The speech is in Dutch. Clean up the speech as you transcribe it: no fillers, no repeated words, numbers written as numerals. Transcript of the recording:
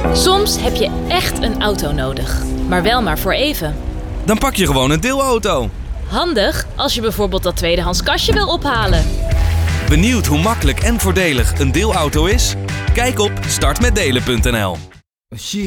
Soms heb je echt een auto nodig, maar wel maar voor even. Dan pak je gewoon een deelauto. Handig als je bijvoorbeeld dat tweedehands kastje wil ophalen. Benieuwd hoe makkelijk en voordelig een deelauto is? Kijk op startmetdelen.nl.